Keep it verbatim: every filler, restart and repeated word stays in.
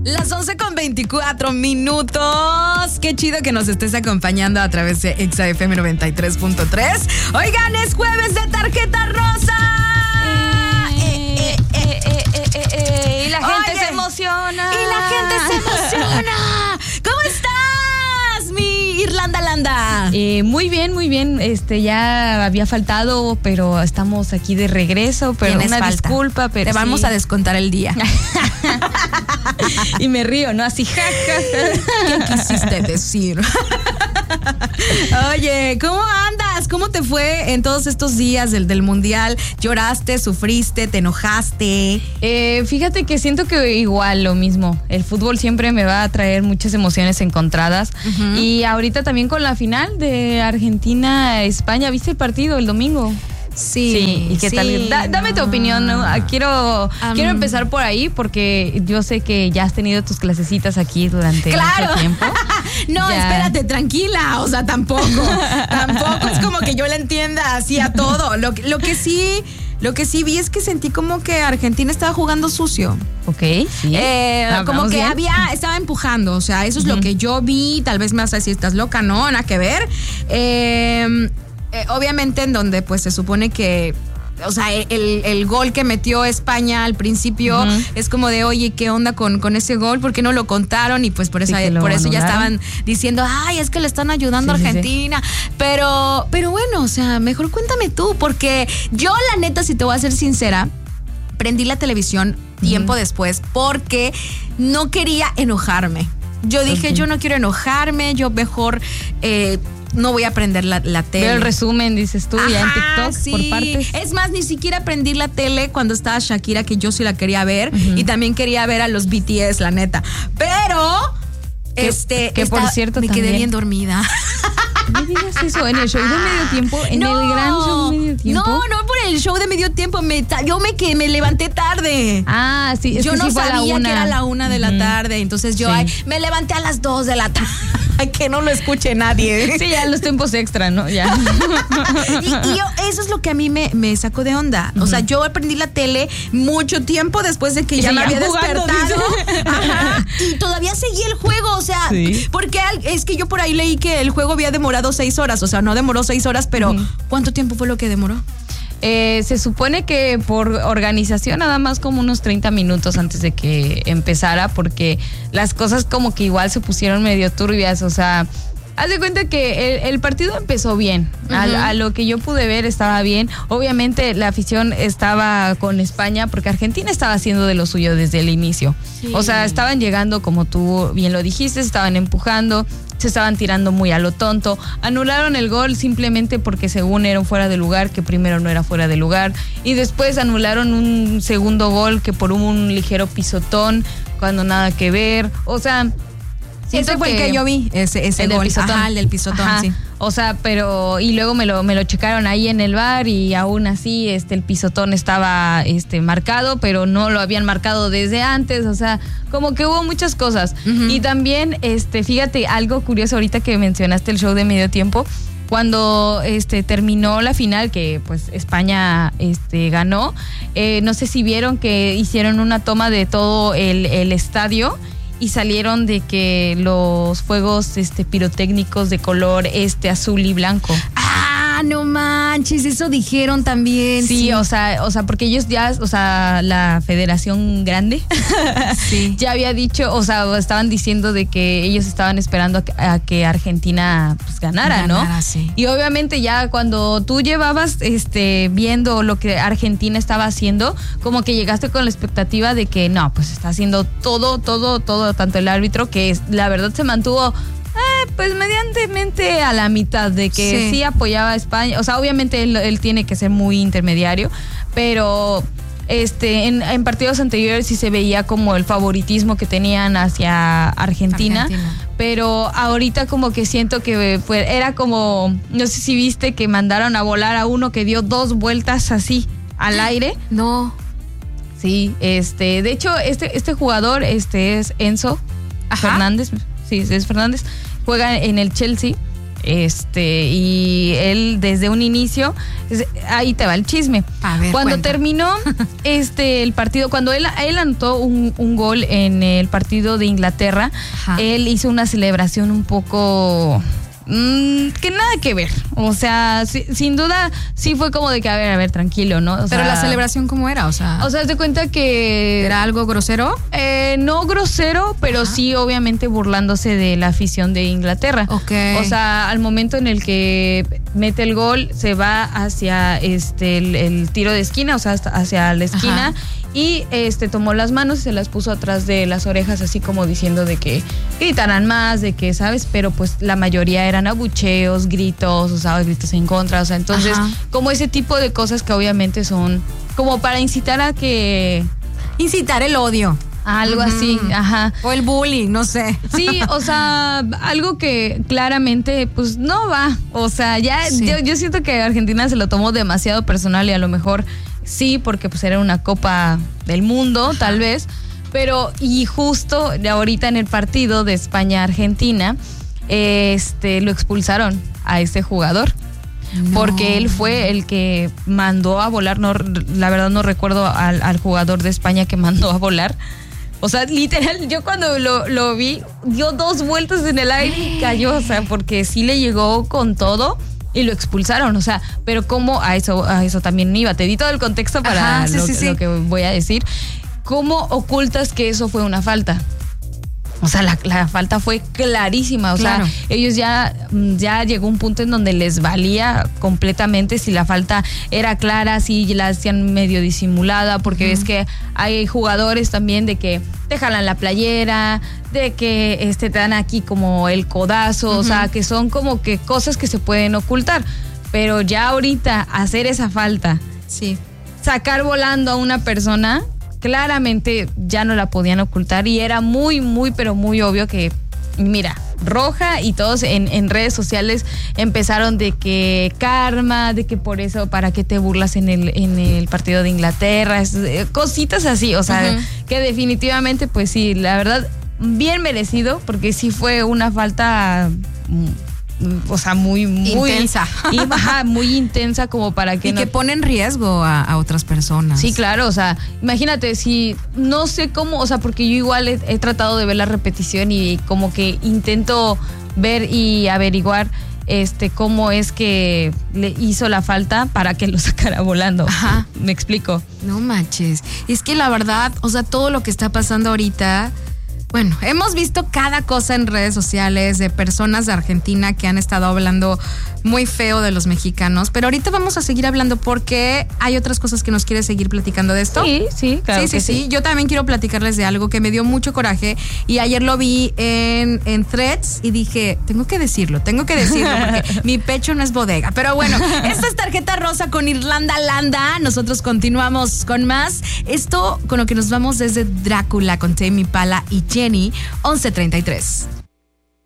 Las once con veinticuatro minutos. Qué chido que nos estés acompañando a través de Exa F M noventa y tres punto tres. Oigan, es jueves de tarjeta rosa. Eh, eh, eh, eh, eh, eh, eh, y la gente Oye, se emociona. Y la gente se emociona. ¿Cómo estás, mi Irlanda Landa? Eh, muy bien, muy bien. Este, ya había faltado, pero estamos aquí de regreso. Pero Tienes una falta. disculpa, pero Te vamos sí. a descontar el día. Y me río, ¿no? Así, ja, ja. ¿Qué quisiste decir? Oye, ¿cómo andas? ¿Cómo te fue en todos estos días del, del mundial? ¿Lloraste, sufriste, te enojaste? Eh, fíjate que siento que igual lo mismo. El fútbol siempre me va a traer muchas emociones encontradas. Uh-huh. Y ahorita también con la final de Argentina-España. ¿Viste el partido el domingo? Sí, sí. ¿Y qué sí, tal? Da, dame no. tu opinión, ¿no? Quiero, um, quiero empezar por ahí porque yo sé que ya has tenido tus clasecitas aquí durante claro. mucho tiempo. No, ya. Espérate, tranquila, o sea, tampoco, tampoco es como que yo la entienda así a todo. Lo, lo que sí, lo que sí vi es que sentí como que Argentina estaba jugando sucio. Ok, sí. Eh, como que bien. había, estaba empujando, o sea, eso es uh-huh. lo que yo vi. Tal vez me vas a decir, estás loca, no, nada que ver. Eh... Eh, obviamente en donde pues se supone que, o sea, el, el gol que metió España al principio uh-huh. es como de, oye, ¿qué onda con, con ese gol? ¿Por qué no lo contaron? Y pues por eso, sí, por eso ya estaban diciendo, ay, es que le están ayudando sí, a Argentina. Sí, sí. Pero, pero bueno, o sea, mejor cuéntame tú, porque yo la neta, si te voy a ser sincera, prendí la televisión tiempo uh-huh. después porque no quería enojarme. Yo dije, okay. yo no quiero enojarme, yo mejor... Eh, no voy a prender la, la tele. Veo el resumen, dices tú, ajá, ya en TikTok, sí. por partes. Es más, ni siquiera prendí la tele cuando estaba Shakira, que yo sí la quería ver. Uh-huh. Y también quería ver a los B T S, la neta. Pero, que, este... Que esta, por cierto me también. quedé bien dormida. No digas eso, en el show de medio tiempo, en no, el gran show de medio tiempo. No, no por el show de medio tiempo, me, yo me, que me levanté tarde. Ah, sí, es yo que no sí fue sabía a la una. que era la una de uh-huh. la tarde, entonces yo sí. ay, me levanté a las dos de la tarde. Que no lo escuche nadie. Sí, ya los tiempos extra, ¿no? Ya. y, y yo, eso es lo que a mí me, me sacó de onda. Uh-huh. O sea, yo aprendí la tele mucho tiempo después de que ya me había jugando, despertado. Ajá, y todavía seguía el juego, o sea, sí. porque es que yo por ahí leí que el juego había demorado seis horas, o sea, no demoró seis horas, pero uh-huh. ¿cuánto tiempo fue lo que demoró? Eh, se supone que por organización nada más como unos treinta minutos antes de que empezara, porque las cosas como que igual se pusieron medio turbias, o sea, haz de cuenta que el, el partido empezó bien, uh-huh. a, a lo que yo pude ver estaba bien. Obviamente la afición estaba con España porque Argentina estaba haciendo de lo suyo desde el inicio, sí. o sea, estaban llegando como tú bien lo dijiste, estaban empujando, se estaban tirando muy a lo tonto, anularon el gol simplemente porque según era un fuera de lugar, que primero no era fuera de lugar, y después anularon un segundo gol que por un ligero pisotón, cuando nada que ver, o sea... Ese fue que, el que yo vi, ese, ese el gol, del pisotón. Ajá, el del pisotón, Ajá. sí. O sea, pero, y luego me lo, me lo checaron ahí en el bar y aún así, este, el pisotón estaba, este, marcado, pero no lo habían marcado desde antes, o sea, como que hubo muchas cosas. Uh-huh. Y también, este, fíjate, algo curioso ahorita que mencionaste el show de medio tiempo, cuando este terminó la final, que pues España este ganó, eh, no sé si vieron que hicieron una toma de todo el, el estadio, y salieron de que los fuegos este pirotécnicos de color este azul y blanco. Ah, no manches, eso dijeron también. Sí, sí. o sea, o sea, porque ellos ya, o sea, la Federación Grande sí. ya había dicho, o sea, estaban diciendo de que ellos estaban esperando a que, a que Argentina pues ganara, ganara, ¿no? Sí. Y obviamente ya cuando tú llevabas este viendo lo que Argentina estaba haciendo, como que llegaste con la expectativa de que no, pues está haciendo todo, todo, todo, tanto el árbitro, que es, la verdad se mantuvo Eh, pues mediantemente a la mitad, de que sí, sí apoyaba a España, o sea, obviamente él, él tiene que ser muy intermediario, pero este en, en partidos anteriores sí se veía como el favoritismo que tenían hacia Argentina, Argentina. Pero ahorita como que siento que pues, era como, no sé si viste que mandaron a volar a uno que dio dos vueltas así al aire. No. Sí, este, de hecho este, este jugador este es Enzo Ajá. Fernández. Sí, es Fernández, juega en el Chelsea, Este, y él desde un inicio, ahí te va el chisme. A ver, cuando cuenta. terminó este el partido, cuando él, él anotó un, un gol en el partido de Inglaterra, Ajá. él hizo una celebración un poco... Mm, que nada que ver, o sea, si, sin duda sí fue como de que a ver, a ver, tranquilo, ¿no? O Pero sea, la celebración, ¿cómo era? O sea, o sea, te cuenta que ¿era algo grosero? eh, no grosero, pero Ajá. sí obviamente burlándose de la afición de Inglaterra. Ok. O sea, al momento en el que mete el gol, se va hacia este el, el tiro de esquina, o sea, hasta- hacia la esquina. Ajá. Y este tomó las manos y se las puso atrás de las orejas, así como diciendo de que gritaran más, de que, ¿sabes? Pero pues la mayoría eran abucheos, gritos, o sea, gritos en contra, o sea, entonces, Ajá. como ese tipo de cosas que obviamente son como para incitar a que Incitar el odio. algo Ujú. así, ajá. O el bullying, no sé. Sí, o sea, algo que claramente pues no va, o sea, ya Sí. yo, yo siento que Argentina se lo tomó demasiado personal y a lo mejor sí, porque pues era una Copa del Mundo, Ajá. tal vez, pero y justo de ahorita en el partido de España-Argentina, este, lo expulsaron a ese jugador. No. Porque él fue el que mandó a volar, no, la verdad no recuerdo al, al jugador de España que mandó a volar. O sea, literal, yo cuando lo, lo vi, dio dos vueltas en el aire y cayó, o sea, porque sí le llegó con todo y lo expulsaron, o sea, pero cómo a eso, a eso también iba. Te di todo el contexto para Ajá, sí, lo, sí, sí. lo que voy a decir. ¿Cómo ocultas que eso fue una falta? O sea, la, la falta fue clarísima. O Claro. sea, ellos ya, ya llegó un punto en donde les valía completamente si la falta era clara, si la hacían medio disimulada, porque Ujú. ves que hay jugadores también de que te jalan la playera, de que este, te dan aquí como el codazo, Ujú. o sea, que son como que cosas que se pueden ocultar. Pero ya ahorita hacer esa falta, Sí. sacar volando a una persona, claramente ya no la podían ocultar y era muy, muy, pero muy obvio que, mira, roja y todos en, en redes sociales empezaron de que karma, de que por eso, para qué te burlas en el, en el partido de Inglaterra, es, eh, cositas así, o sea, Ujú. que definitivamente, pues sí, la verdad, bien merecido, porque sí fue una falta... mm, o sea, muy, muy Intensa. y, ajá, muy intensa como para que Y no que pone en riesgo a, a otras personas. Sí, claro, o sea, imagínate, si no sé cómo, o sea, porque yo igual he, he tratado de ver la repetición y como que intento ver y averiguar este cómo es que le hizo la falta para que lo sacara volando. Ajá. Me explico. No manches. Es que la verdad, o sea, todo lo que está pasando ahorita. Bueno, hemos visto cada cosa en redes sociales de personas de Argentina que han estado hablando muy feo de los mexicanos, pero ahorita vamos a seguir hablando porque hay otras cosas que nos quieres seguir platicando de esto. Sí, sí, claro. sí, sí, que sí. Yo también quiero platicarles de algo que me dio mucho coraje y ayer lo vi en, en Threads y dije, tengo que decirlo, tengo que decirlo porque mi pecho no es bodega. Pero bueno, esta es Tarjeta Rosa con Irlanda Landa. Nosotros continuamos con más. Esto con lo que nos vamos desde Drácula con Tame Impala y Jenny, once treinta y tres.